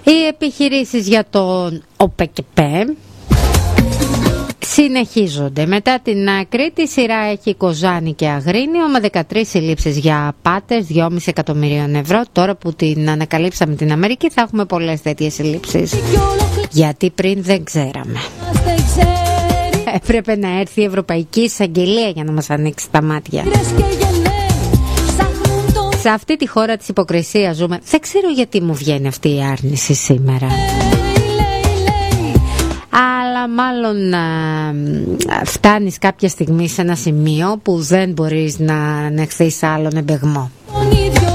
Οι επιχειρήσεις για τον ΟΠΕΚΕΠΕ συνεχίζονται. Μετά την Κρήτη, η σειρά έχει Κοζάνη και Αγρίνιο με 13 συλλήψεις για απάτες 2,5 εκατομμυρίων ευρώ. Τώρα που την ανακαλύψαμε την Αμερική θα έχουμε πολλές τέτοιες συλλήψεις. Γιατί πριν δεν ξέραμε. Έπρεπε να έρθει η Ευρωπαϊκή Εισαγγελία για να μας ανοίξει τα μάτια. Σε αυτή τη χώρα της υποκρισίας ζούμε. Δεν ξέρω γιατί μου βγαίνει αυτή η άρνηση σήμερα. Αλλά μάλλον φτάνεις κάποια στιγμή σε ένα σημείο που δεν μπορείς να ανεχθείς άλλον εμπεγμό.